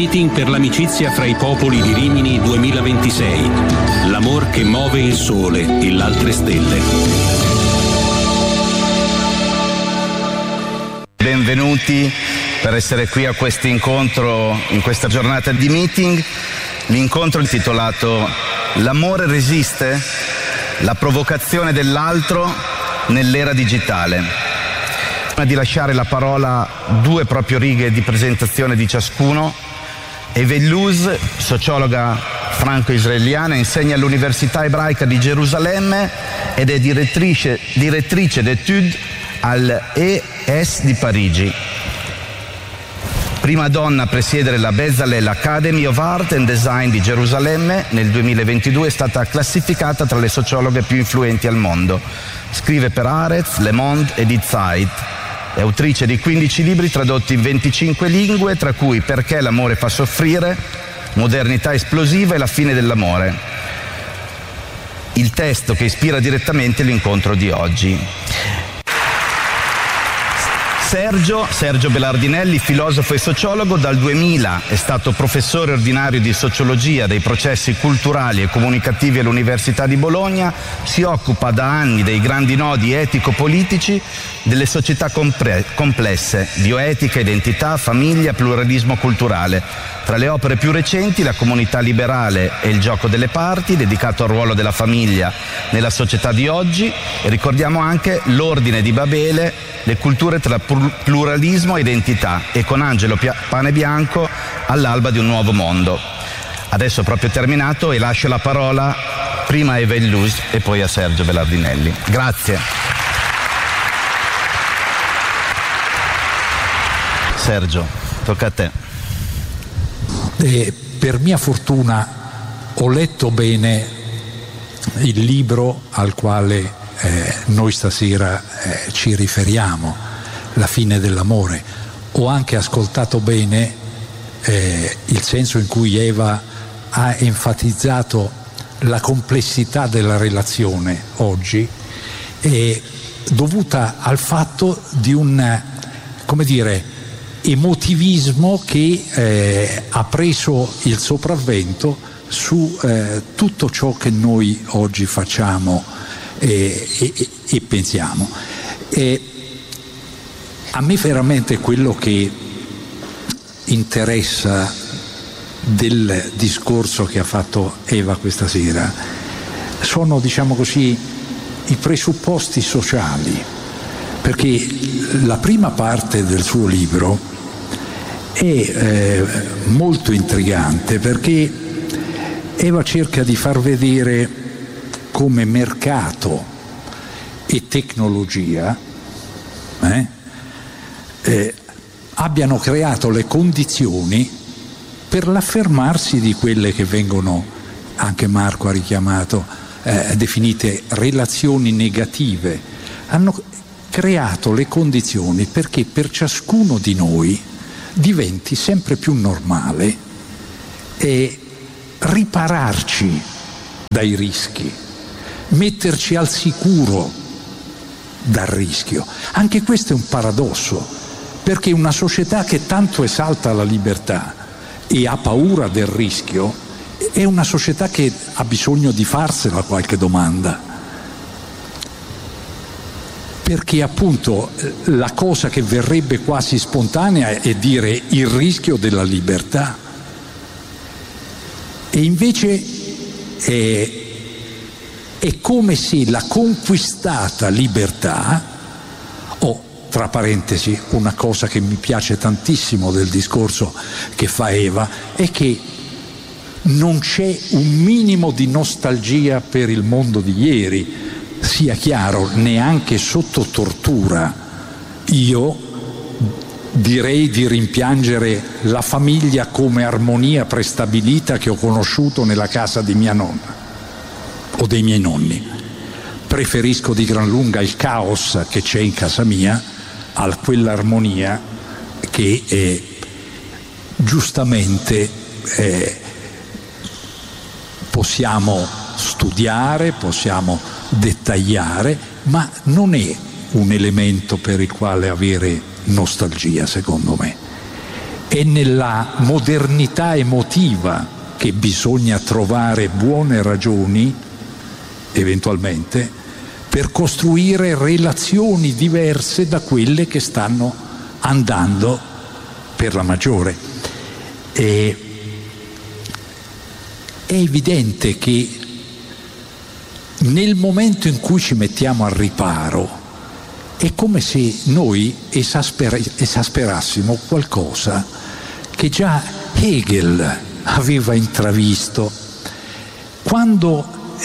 Meeting per l'amicizia fra i popoli di Rimini 2026. L'amor che muove il sole e l'altre stelle. Benvenuti per essere qui a questo incontro, in questa giornata di meeting. L'incontro è intitolato L'amore resiste? La provocazione dell'altro nell'era digitale. Prima di lasciare la parola, due proprio righe di presentazione di ciascuno. Eve Luz, sociologa franco-israeliana, insegna all'Università ebraica di Gerusalemme ed è direttrice d'études all'ES di Parigi. Prima donna a presiedere la Bezalel Academy of Art and Design di Gerusalemme, nel 2022 è stata classificata tra le sociologhe più influenti al mondo. Scrive per Haaretz, Le Monde e Die Zeit. È autrice di 15 libri tradotti in 25 lingue, tra cui Perché l'amore fa soffrire, Modernità esplosiva e La fine dell'amore. Il testo che ispira direttamente l'incontro di oggi. Sergio Belardinelli, filosofo e sociologo, dal 2000 è stato professore ordinario di sociologia dei processi culturali e comunicativi all'Università di Bologna, si occupa da anni dei grandi nodi etico-politici delle società complesse, bioetica, identità, famiglia, pluralismo culturale. Tra le opere più recenti, La comunità liberale e Il gioco delle parti, dedicato al ruolo della famiglia nella società di oggi, e ricordiamo anche L'ordine di Babele, le culture tra pluralismo e identità, e con Angelo Panebianco, All'alba di un nuovo mondo. Adesso ho proprio terminato e lascio la parola prima a Eve Luz e poi a Sergio Belardinelli. Grazie. Sergio, tocca a te. Per mia fortuna ho letto bene il libro al quale noi stasera ci riferiamo, La fine dell'amore. Ho anche ascoltato bene il senso in cui Eva ha enfatizzato la complessità della relazione oggi, dovuta al fatto di un, come dire, emotivismo che ha preso il sopravvento su tutto ciò che noi oggi facciamo e pensiamo. A me veramente quello che interessa del discorso che ha fatto Eva questa sera sono, diciamo così, i presupposti sociali, perché la prima parte del suo libro è molto intrigante, perché Eva cerca di far vedere come mercato e tecnologia abbiano creato le condizioni per l'affermarsi di quelle che vengono, anche Marco ha richiamato, definite relazioni negative. Hanno creato le condizioni perché per ciascuno di noi diventi sempre più normale ripararci dai rischi, metterci al sicuro dal rischio. Anche questo è un paradosso, perché una società che tanto esalta la libertà e ha paura del rischio è una società che ha bisogno di farsela qualche domanda, perché appunto la cosa che verrebbe quasi spontanea è dire il rischio della libertà, e invece è come se la conquistata libertà, tra parentesi, una cosa che mi piace tantissimo del discorso che fa Eva è che non c'è un minimo di nostalgia per il mondo di ieri, sia chiaro, neanche sotto tortura. Io direi di rimpiangere la famiglia come armonia prestabilita che ho conosciuto nella casa di mia nonna o dei miei nonni. Preferisco di gran lunga il caos che c'è in casa mia a quell'armonia che giustamente possiamo studiare, possiamo dettagliare, ma non è un elemento per il quale avere nostalgia, secondo me. è nella modernità emotiva che bisogna trovare buone ragioni, eventualmente, per costruire relazioni diverse da quelle che stanno andando per la maggiore. È evidente che nel momento in cui ci mettiamo al riparo è come se noi esasperassimo qualcosa che già Hegel aveva intravisto quando,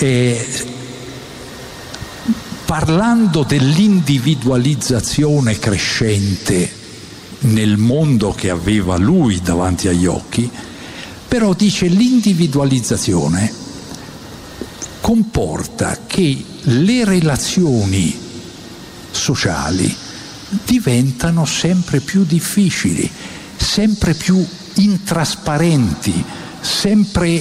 parlando dell'individualizzazione crescente nel mondo che aveva lui davanti agli occhi, però dice l'individualizzazione comporta che le relazioni sociali diventano sempre più difficili, sempre più intrasparenti, sempre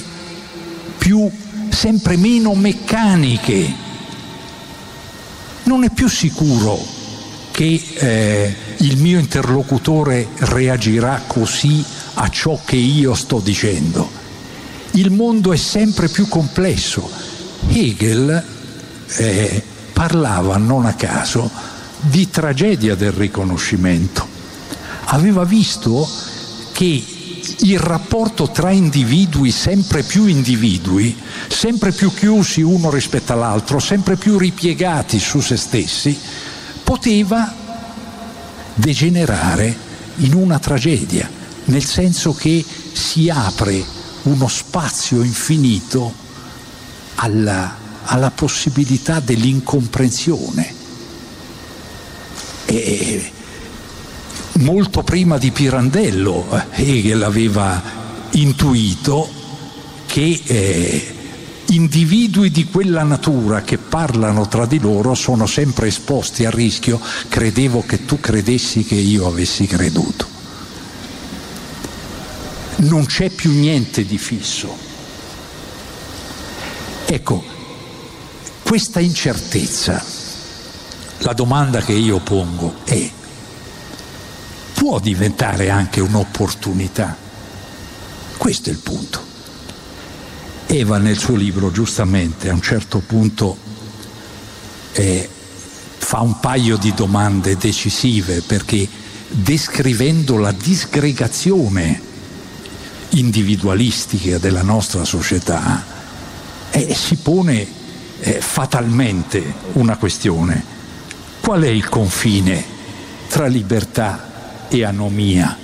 meno meccaniche. Non è più sicuro che il mio interlocutore reagirà così a ciò che io sto dicendo. Il mondo è sempre più complesso. Hegel parlava non a caso di tragedia del riconoscimento. Aveva visto che il rapporto tra individui, sempre più chiusi uno rispetto all'altro, sempre più ripiegati su se stessi, poteva degenerare in una tragedia, nel senso che si apre uno spazio infinito alla possibilità dell'incomprensione. E molto prima di Pirandello Hegel aveva intuito che individui di quella natura che parlano tra di loro sono sempre esposti al rischio. Credevo che tu credessi che io avessi creduto. Non c'è più niente di fisso. Ecco, questa incertezza, la domanda che io pongo è: può diventare anche un'opportunità? Questo è il punto. Eva nel suo libro giustamente a un certo punto fa un paio di domande decisive, perché descrivendo la disgregazione individualistica della nostra società si pone fatalmente una questione: qual è il confine tra libertà e anomia?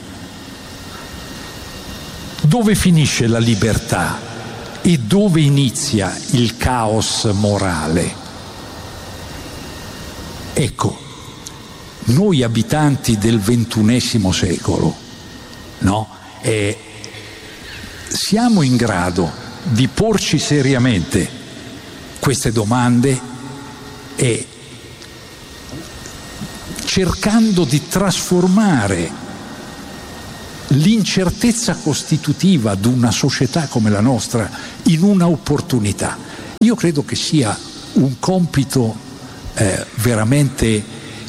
Dove finisce la libertà e dove inizia il caos morale? Ecco, noi abitanti del XXI secolo, no? Siamo in grado di porci seriamente queste domande e cercando di trasformare l'incertezza costitutiva di una società come la nostra in una opportunità. Io credo che sia un compito veramente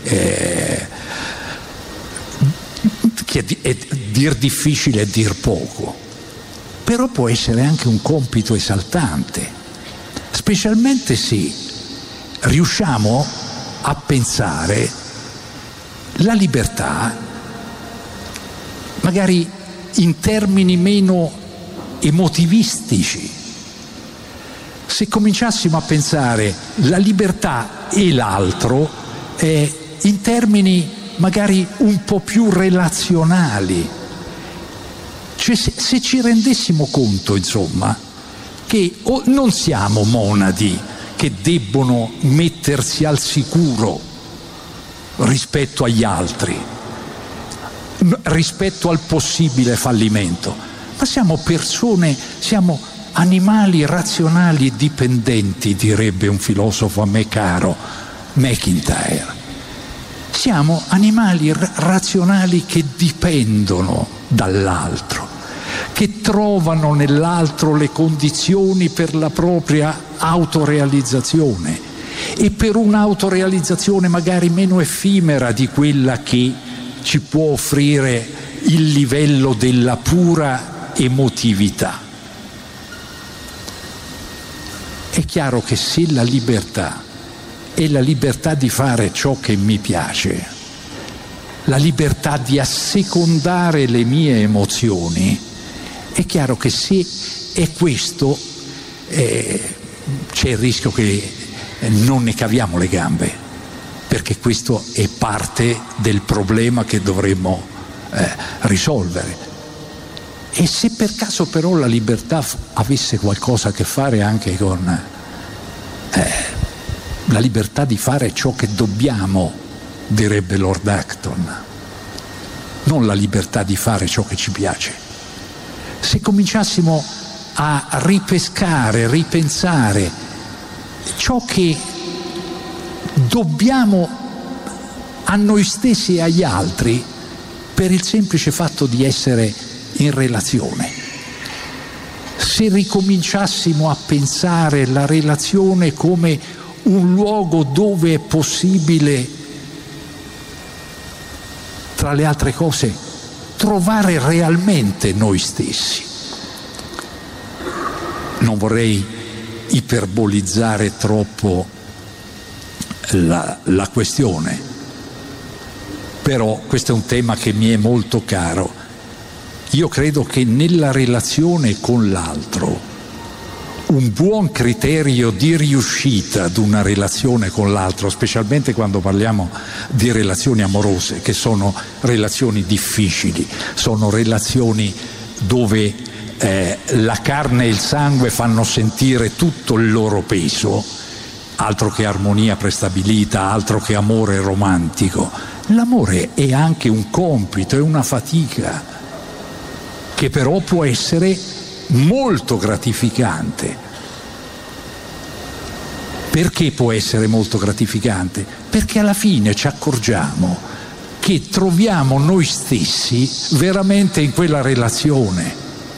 che è dir difficile e dir poco, però può essere anche un compito esaltante, specialmente se riusciamo a pensare la libertà magari in termini meno emotivistici. Se cominciassimo a pensare la libertà e l'altro in termini magari un po' più relazionali, cioè se ci rendessimo conto, insomma, che non siamo monadi che debbono mettersi al sicuro rispetto agli altri, rispetto al possibile fallimento, ma siamo persone, siamo animali razionali e dipendenti, direbbe un filosofo a me caro, McIntyre. Siamo animali razionali che dipendono dall'altro, che trovano nell'altro le condizioni per la propria autorealizzazione e per un'autorealizzazione magari meno effimera di quella che ci può offrire il livello della pura emotività. È chiaro che se la libertà è la libertà di fare ciò che mi piace, la libertà di assecondare le mie emozioni, è chiaro che se è questo c'è il rischio che non ne caviamo le gambe, perché questo è parte del problema che dovremmo risolvere. E se per caso però la libertà avesse qualcosa a che fare anche con la libertà di fare ciò che dobbiamo, direbbe Lord Acton, non la libertà di fare ciò che ci piace. Se cominciassimo a ripescare, ripensare ciò che dobbiamo a noi stessi e agli altri per il semplice fatto di essere in relazione, se ricominciassimo a pensare la relazione come un luogo dove è possibile, tra le altre cose, trovare realmente noi stessi. Non vorrei iperbolizzare troppo la questione, però questo è un tema che mi è molto caro. Io credo che nella relazione con l'altro un buon criterio di riuscita ad una relazione con l'altro, specialmente quando parliamo di relazioni amorose, che sono relazioni difficili, sono relazioni dove la carne e il sangue fanno sentire tutto il loro peso, altro che armonia prestabilita, altro che amore romantico. L'amore è anche un compito, è una fatica, che però può essere molto gratificante. Perché può essere molto gratificante? Perché alla fine ci accorgiamo che troviamo noi stessi veramente in quella relazione.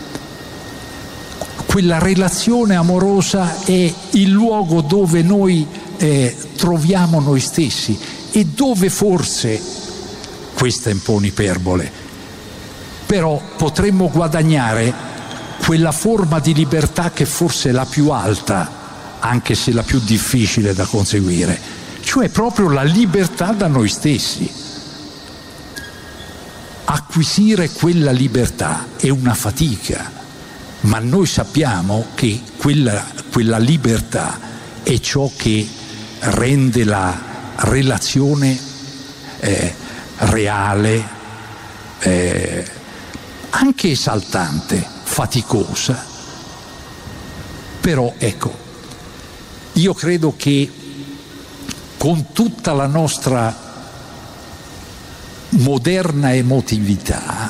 Quella relazione amorosa è il luogo dove noi troviamo noi stessi e dove forse, questa è un po' un'iperbole, però potremmo guadagnare quella forma di libertà che forse è la più alta, anche se la più difficile da conseguire, cioè proprio la libertà da noi stessi. Acquisire quella libertà è una fatica, ma noi sappiamo che quella libertà è ciò che rende la relazione reale, anche esaltante, faticosa. Però ecco, io credo che con tutta la nostra moderna emotività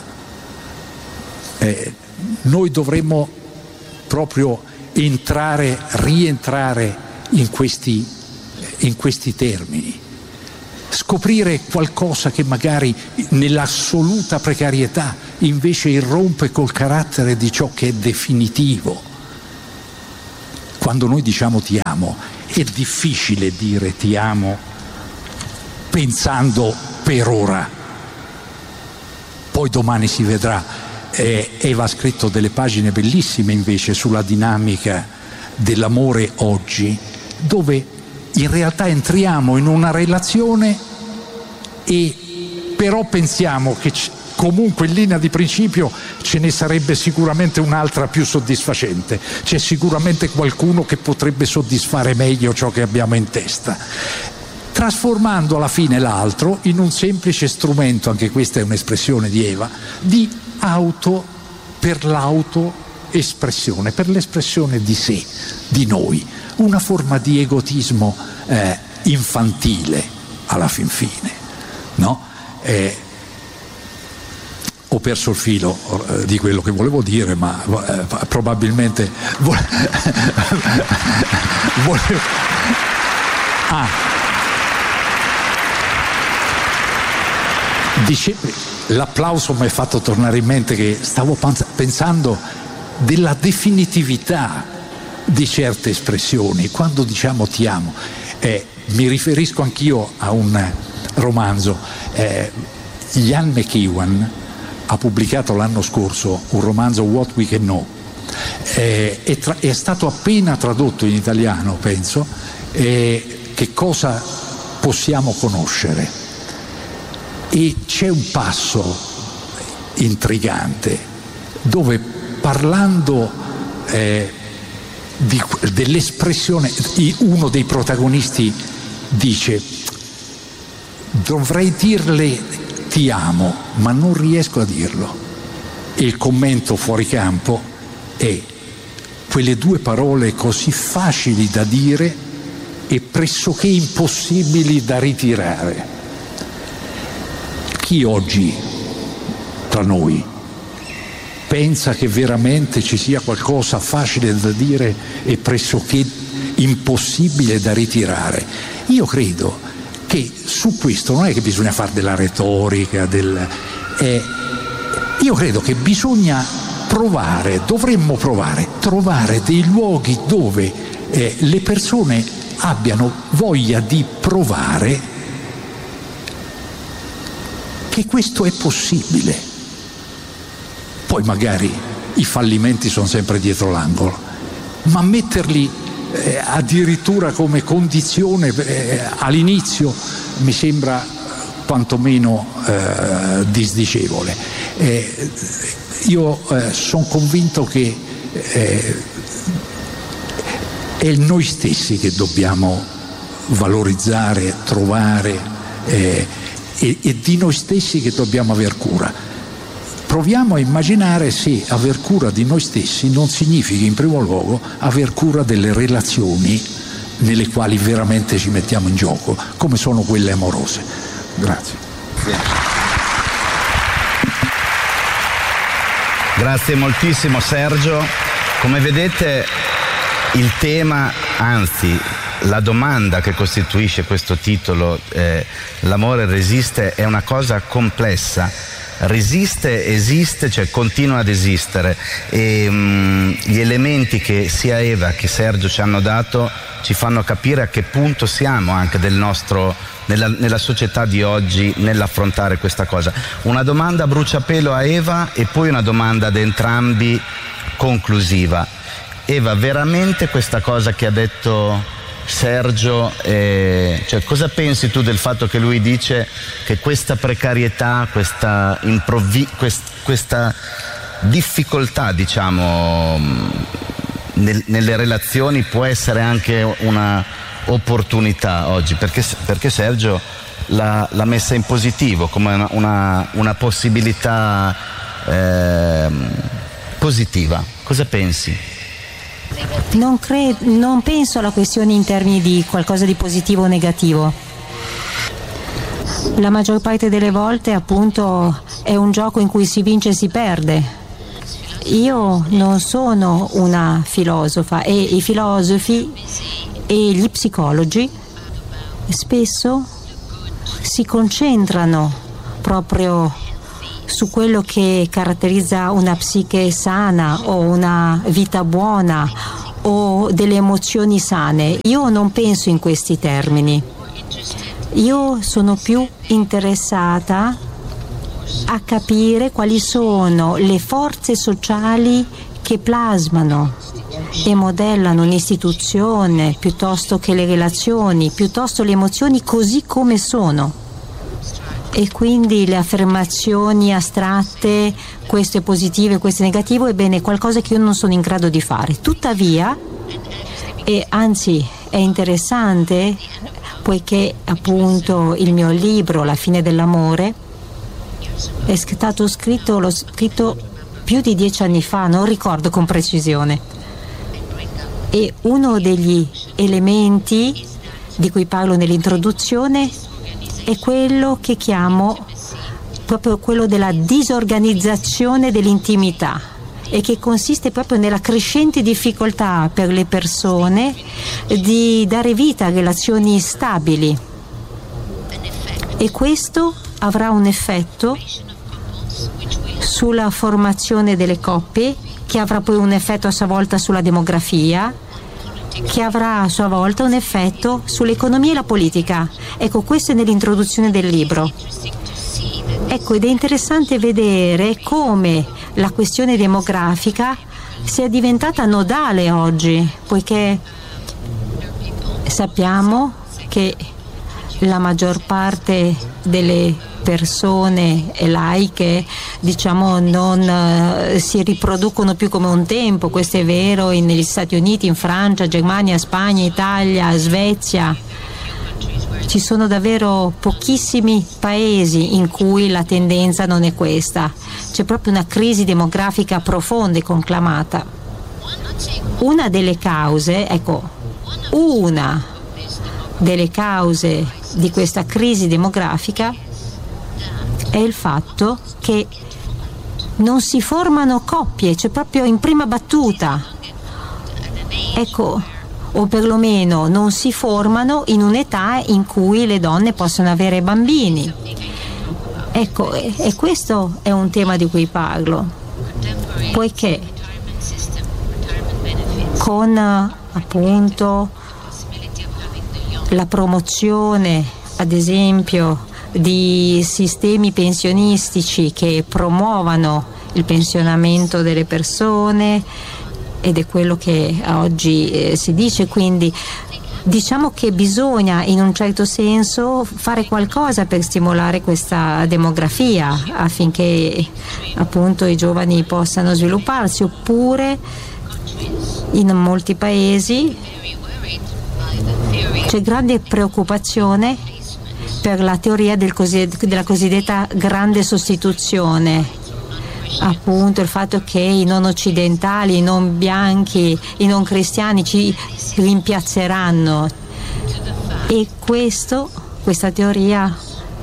noi dovremmo proprio rientrare in questi termini, scoprire qualcosa che magari nell'assoluta precarietà invece irrompe col carattere di ciò che è definitivo. Quando noi diciamo ti amo, è difficile dire ti amo pensando per ora, poi domani si vedrà. Eva ha scritto delle pagine bellissime invece sulla dinamica dell'amore oggi, dove in realtà entriamo in una relazione e però pensiamo che comunque in linea di principio ce ne sarebbe sicuramente un'altra più soddisfacente, c'è sicuramente qualcuno che potrebbe soddisfare meglio ciò che abbiamo in testa, trasformando alla fine l'altro in un semplice strumento, anche questa è un'espressione di Eva, di per l'autoespressione, per l'espressione di sé, di noi, una forma di egotismo infantile alla fin fine, no? Ho perso il filo di quello che volevo dire, ma probabilmente l'applauso mi ha fatto tornare in mente che stavo pensando della definitività di certe espressioni. Quando diciamo ti amo, mi riferisco anch'io a un romanzo. Ian McEwan ha pubblicato l'anno scorso un romanzo, What We Can Know, è stato appena tradotto in italiano, penso, che cosa possiamo conoscere. E c'è un passo intrigante dove, parlando dell'espressione, uno dei protagonisti dice: dovrei dirle ti amo, ma non riesco a dirlo. E il commento fuori campo è: quelle due parole così facili da dire e pressoché impossibili da ritirare. Chi oggi tra noi pensa che veramente ci sia qualcosa facile da dire e pressoché impossibile da ritirare? Io credo che su questo non è che bisogna fare della retorica, io credo che bisogna dovremmo trovare dei luoghi dove le persone abbiano voglia di provare che questo è possibile. Poi magari i fallimenti sono sempre dietro l'angolo, ma metterli addirittura come condizione all'inizio mi sembra quantomeno disdicevole. Io sono convinto che è noi stessi che dobbiamo valorizzare, trovare, e di noi stessi che dobbiamo aver cura. Proviamo a immaginare se aver cura di noi stessi non significa in primo luogo aver cura delle relazioni nelle quali veramente ci mettiamo in gioco, come sono quelle amorose. Grazie. Grazie moltissimo Sergio. Come vedete il tema, anzi la domanda che costituisce questo titolo, l'amore resiste, è una cosa complessa. Resiste, esiste, cioè continua ad esistere, e gli elementi che sia Eva che Sergio ci hanno dato ci fanno capire a che punto siamo anche nella società di oggi nell'affrontare questa cosa. Una domanda a bruciapelo a Eva e poi una domanda ad entrambi conclusiva. Eva, veramente questa cosa che ha detto Sergio, cioè cosa pensi tu del fatto che lui dice che questa precarietà, questa difficoltà, diciamo, nelle relazioni può essere anche una opportunità oggi, perché Sergio l'ha messa in positivo come una possibilità positiva. Cosa pensi? Non penso alla questione in termini di qualcosa di positivo o negativo. La maggior parte delle volte, appunto, è un gioco in cui si vince e si perde. Io non sono una filosofa e i filosofi e gli psicologi spesso si concentrano proprio su quello che caratterizza una psiche sana o una vita buona o delle emozioni sane. Io non penso in questi termini. Io sono più interessata a capire quali sono le forze sociali che plasmano e modellano un'istituzione, piuttosto che le relazioni, piuttosto le emozioni così come sono. E quindi le affermazioni astratte, questo è positivo e questo è negativo, ebbene è qualcosa che io non sono in grado di fare. Tuttavia, e anzi è interessante, poiché appunto il mio libro La fine dell'amore è stato scritto, l'ho scritto più di 10 anni fa, non ricordo con precisione. E uno degli elementi di cui parlo nell'introduzione è quello che chiamo proprio quello della disorganizzazione dell'intimità, e che consiste proprio nella crescente difficoltà per le persone di dare vita a relazioni stabili, e questo avrà un effetto sulla formazione delle coppie, che avrà poi un effetto a sua volta sulla demografia, che avrà a sua volta un effetto sull'economia e la politica. Ecco, questo è nell'introduzione del libro. Ecco, ed è interessante vedere come la questione demografica sia diventata nodale oggi, poiché sappiamo che la maggior parte delle persone laiche, diciamo, non si riproducono più come un tempo. Questo è vero negli Stati Uniti, in Francia, Germania, Spagna, Italia, Svezia. Ci sono davvero pochissimi paesi in cui la tendenza non è questa. C'è proprio una crisi demografica profonda e conclamata. Una delle cause di questa crisi demografica è il fatto che non si formano coppie, cioè proprio in prima battuta. Ecco, o perlomeno non si formano in un'età in cui le donne possono avere bambini. Ecco, e questo è un tema di cui parlo, poiché con appunto la promozione, ad esempio, di sistemi pensionistici che promuovano il pensionamento delle persone, ed è quello che oggi si dice, quindi diciamo che bisogna in un certo senso fare qualcosa per stimolare questa demografia affinché appunto i giovani possano svilupparsi, oppure in molti paesi c'è grande preoccupazione per la teoria della cosiddetta grande sostituzione, appunto il fatto che i non occidentali, i non bianchi, i non cristiani ci rimpiazzeranno, e questa teoria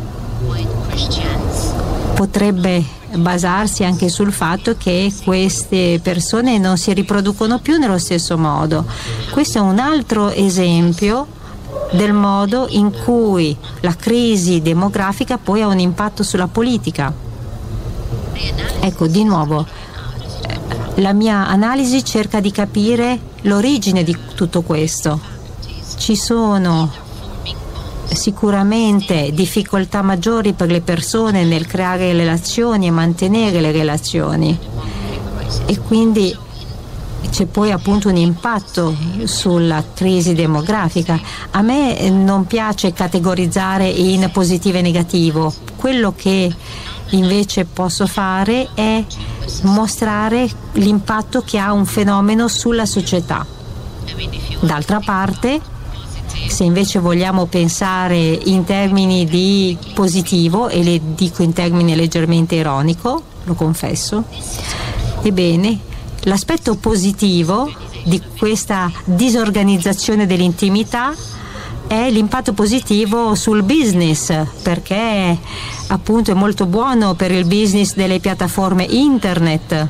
potrebbe basarsi anche sul fatto che queste persone non si riproducono più nello stesso modo. Questo è un altro esempio del modo in cui la crisi demografica poi ha un impatto sulla politica. Ecco, di nuovo, la mia analisi cerca di capire l'origine di tutto questo. Ci sono sicuramente difficoltà maggiori per le persone nel creare relazioni e mantenere le relazioni, e quindi c'è poi appunto un impatto sulla crisi demografica. A me non piace categorizzare in positivo e negativo. Quello che invece posso fare è mostrare l'impatto che ha un fenomeno sulla società. D'altra parte, se invece vogliamo pensare in termini di positivo, e le dico in termini leggermente ironico, lo confesso, ebbene, l'aspetto positivo di questa disorganizzazione dell'intimità è l'impatto positivo sul business, perché appunto è molto buono per il business delle piattaforme internet,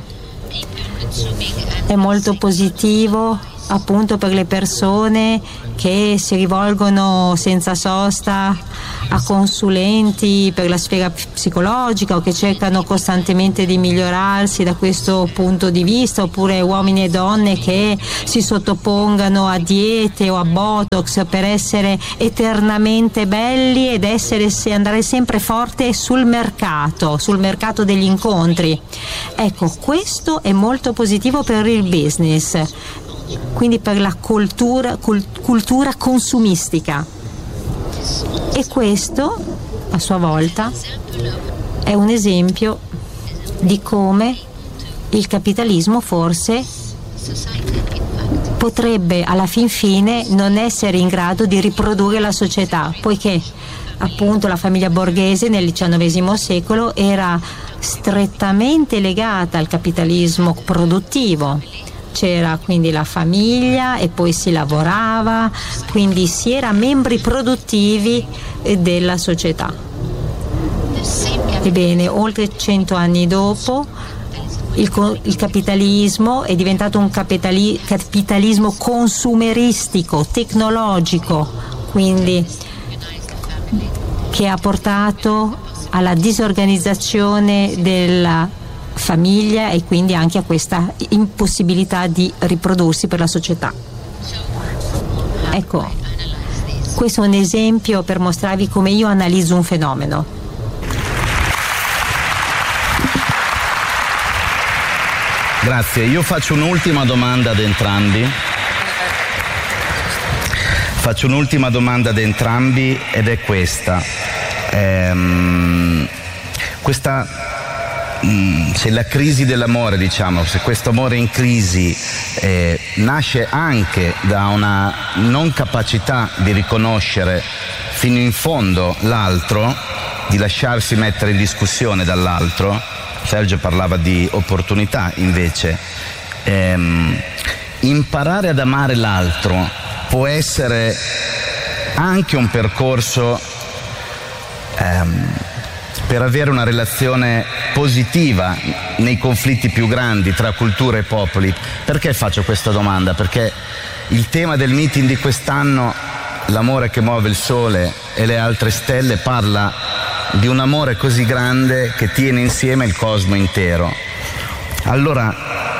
è molto positivo appunto per le persone che si rivolgono senza sosta a consulenti per la sfera psicologica o che cercano costantemente di migliorarsi da questo punto di vista, oppure uomini e donne che si sottopongano a diete o a botox per essere eternamente belli ed andare sempre forte sul mercato degli incontri. Ecco, questo è molto positivo per il business, quindi per la cultura consumistica, e questo a sua volta è un esempio di come il capitalismo forse potrebbe alla fin fine non essere in grado di riprodurre la società, poiché appunto la famiglia borghese nel XIX secolo era strettamente legata al capitalismo produttivo. C'era quindi la famiglia e poi si lavorava, quindi si era membri produttivi della società. Ebbene, oltre 100 anni dopo, il capitalismo è diventato un capitalismo consumeristico, tecnologico, quindi che ha portato alla disorganizzazione della famiglia e quindi anche a questa impossibilità di riprodursi per la società. Ecco, questo è un esempio per mostrarvi come io analizzo un fenomeno. Grazie, io faccio un'ultima domanda ad entrambi. Ed è questa. Se la crisi dell'amore, diciamo, se questo amore in crisi nasce anche da una non capacità di riconoscere fino in fondo l'altro, di lasciarsi mettere in discussione dall'altro. Sergio parlava di opportunità, invece imparare ad amare l'altro può essere anche un percorso per avere una relazione positiva nei conflitti più grandi tra culture e popoli. Perché faccio questa domanda? Perché il tema del meeting di quest'anno, l'amore che muove il sole e le altre stelle, parla di un amore così grande che tiene insieme il cosmo intero. Allora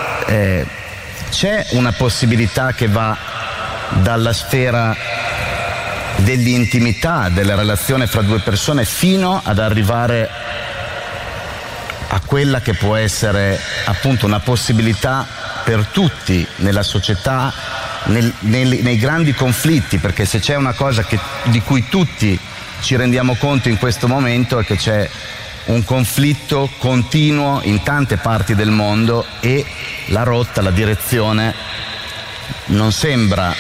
c'è una possibilità che va dalla sfera dell'intimità, della relazione fra due persone, fino ad arrivare a quella che può essere appunto una possibilità per tutti nella società, nei grandi conflitti, perché se c'è una cosa di cui tutti ci rendiamo conto in questo momento è che c'è un conflitto continuo in tante parti del mondo e la rotta, la direzione non sembra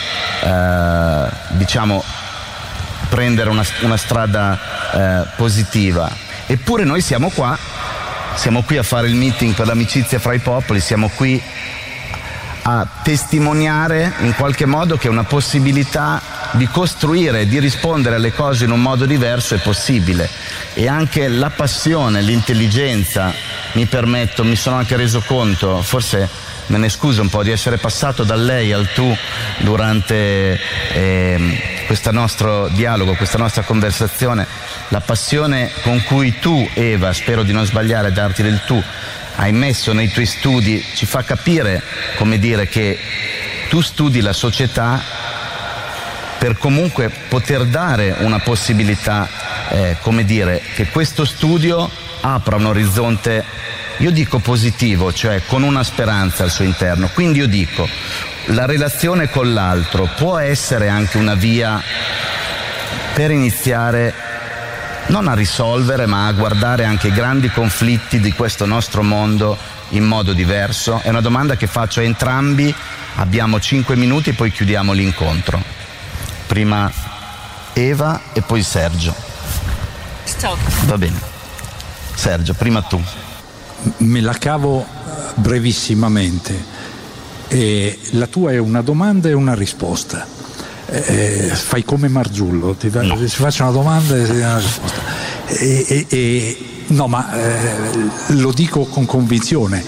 prendere una strada positiva. Eppure noi siamo qui a fare il meeting per l'amicizia fra i popoli, siamo qui a testimoniare in qualche modo che una possibilità di costruire, di rispondere alle cose in un modo diverso è possibile. E anche la passione, l'intelligenza, mi sono anche reso conto, forse me ne scuso un po', di essere passato dal lei al tu durante questo nostro dialogo, questa nostra conversazione. La passione con cui tu, Eva, spero di non sbagliare a darti del tu, hai messo nei tuoi studi ci fa capire, come dire, che tu studi la società per comunque poter dare una possibilità, come dire, che questo studio apra un orizzonte, io dico positivo, cioè con una speranza al suo interno. Quindi io dico, la relazione con l'altro può essere anche una via per iniziare non a risolvere, ma a guardare anche i grandi conflitti di questo nostro mondo in modo diverso. È una domanda che faccio a entrambi, abbiamo 5 minuti e poi chiudiamo l'incontro. Prima Eva e poi Sergio. Stop. Va bene. Sergio, prima tu. Me la cavo brevissimamente. La tua è una domanda e una risposta. Fai come Marzullo, ti faccio una domanda e ti dà una risposta. No, ma lo dico con convinzione.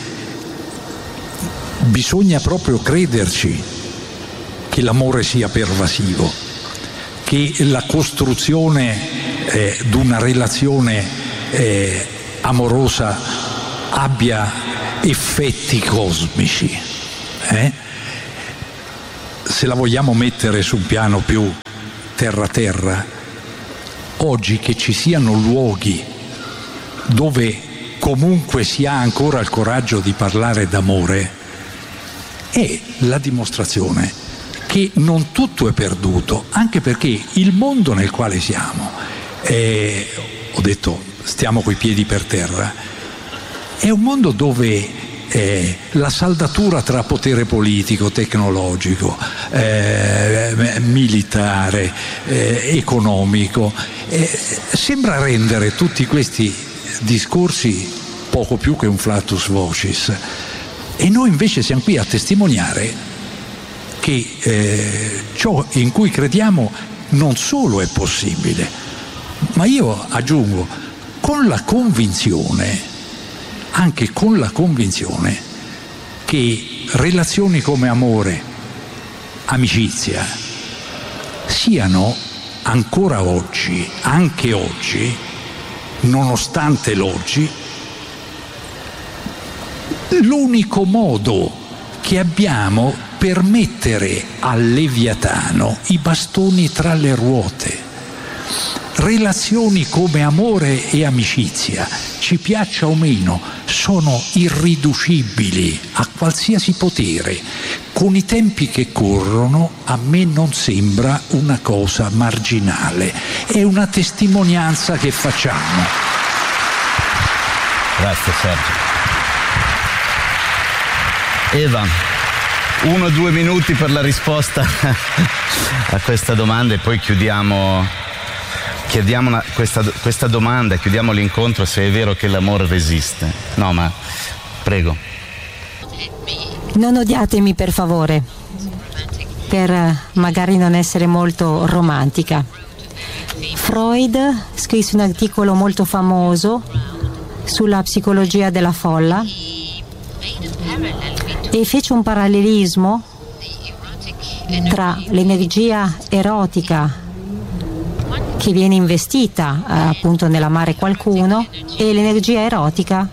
Bisogna proprio crederci che l'amore sia pervasivo, che la costruzione di una relazione amorosa abbia effetti cosmici. Se la vogliamo mettere su un piano più terra-terra, oggi che ci siano luoghi dove comunque si ha ancora il coraggio di parlare d'amore è la dimostrazione che non tutto è perduto, anche perché il mondo nel quale siamo, ho detto stiamo coi piedi per terra, è un mondo dove la saldatura tra potere politico, tecnologico, militare, economico, sembra rendere tutti questi discorsi poco più che un flatus vocis. E noi invece siamo qui a testimoniare che ciò in cui crediamo non solo è possibile, ma io aggiungo, con la convinzione, anche con la convinzione che relazioni come amore, amicizia, siano ancora oggi, anche oggi, nonostante l'oggi, l'unico modo che abbiamo per mettere al Leviatano i bastoni tra le ruote. relazioni come amore e amicizia, ci piaccia o meno, sono irriducibili a qualsiasi potere. Con i tempi che corrono, a me non sembra una cosa marginale, è una testimonianza che facciamo. Grazie Sergio. Eva, 1 o 2 minuti per la risposta a questa domanda e poi chiudiamo questa domanda, chiudiamo l'incontro, se è vero che l'amore resiste. No, ma prego. Non odiatemi per favore, per magari non essere molto romantica. Freud scrisse un articolo molto famoso sulla psicologia della folla e fece un parallelismo tra l'energia erotica che viene investita appunto nell'amare qualcuno e l'energia erotica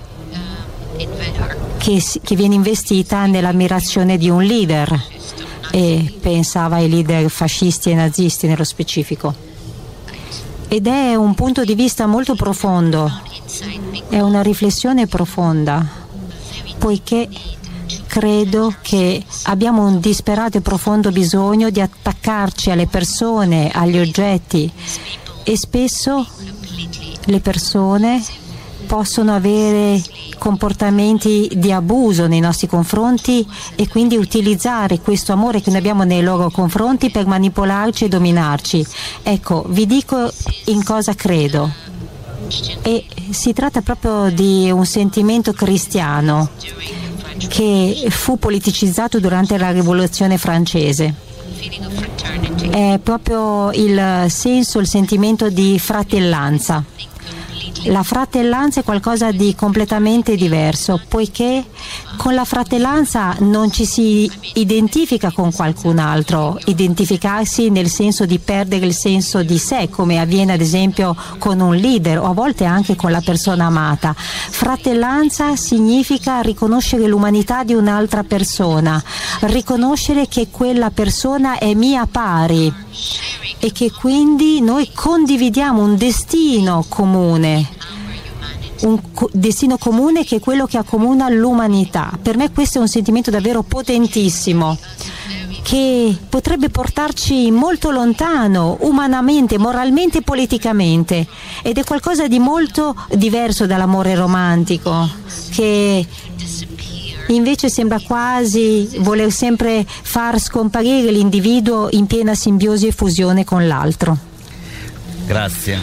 che viene investita nell'ammirazione di un leader, e pensava ai leader fascisti e nazisti nello specifico. Ed è un punto di vista molto profondo, è una riflessione profonda, poiché credo che abbiamo un disperato e profondo bisogno di attaccarci alle persone, agli oggetti, e spesso le persone possono avere comportamenti di abuso nei nostri confronti e quindi utilizzare questo amore che noi abbiamo nei loro confronti per manipolarci e dominarci. Ecco, vi dico in cosa credo. E si tratta proprio di un sentimento cristiano che fu politicizzato durante la Rivoluzione francese. È proprio il senso, il sentimento di fratellanza. La fratellanza è qualcosa di completamente diverso, poiché con la fratellanza non ci si identifica con qualcun altro, identificarsi nel senso di perdere il senso di sé, come avviene ad esempio con un leader o a volte anche con la persona amata. Fratellanza significa riconoscere l'umanità di un'altra persona, riconoscere che quella persona è mia pari e che quindi noi condividiamo un destino comune. Un destino comune che è quello che accomuna l'umanità. Per me questo è un sentimento davvero potentissimo, che potrebbe portarci molto lontano, umanamente, moralmente e politicamente, ed è qualcosa di molto diverso dall'amore romantico, che invece sembra quasi voler sempre far scomparire l'individuo in piena simbiosi e fusione con l'altro. Grazie.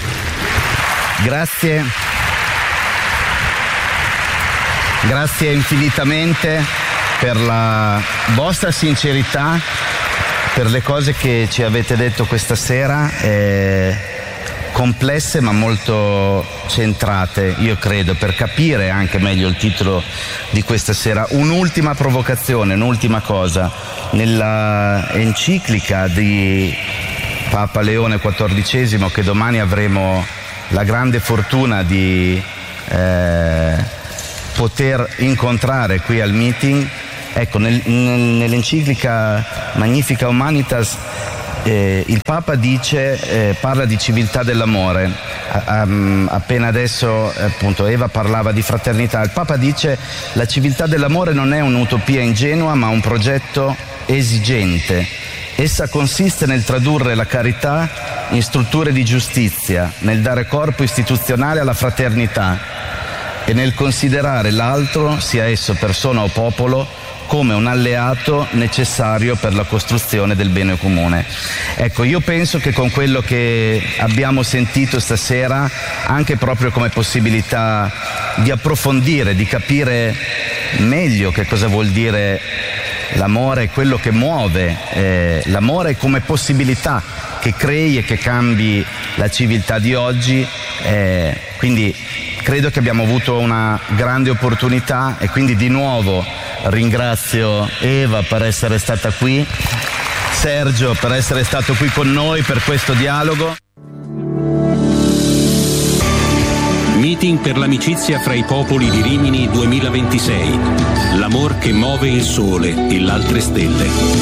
Grazie infinitamente per la vostra sincerità, per le cose che ci avete detto questa sera, complesse ma molto centrate, io credo, per capire anche meglio il titolo di questa sera. Un'ultima provocazione, un'ultima cosa. Nella enciclica di Papa Leone XIV, che domani avremo la grande fortuna di poter incontrare qui al meeting, ecco, nell'enciclica Magnificat Humanitas il Papa dice, parla di civiltà dell'amore. Appena adesso appunto Eva parlava di fraternità. Il Papa dice: la civiltà dell'amore non è un'utopia ingenua ma un progetto esigente. Essa consiste nel tradurre la carità in strutture di giustizia, nel dare corpo istituzionale alla fraternità e nel considerare l'altro, sia esso persona o popolo, come un alleato necessario per la costruzione del bene comune. Ecco, io penso che con quello che abbiamo sentito stasera, anche proprio come possibilità di approfondire, di capire meglio che cosa vuol dire l'amore, quello che muove l'amore come possibilità che crei e che cambi la civiltà di oggi, quindi credo che abbiamo avuto una grande opportunità e quindi di nuovo ringrazio Eva per essere stata qui, Sergio per essere stato qui con noi per questo dialogo. Meeting per l'amicizia fra i popoli di Rimini 2026. L'amor che muove il sole e l'altre stelle.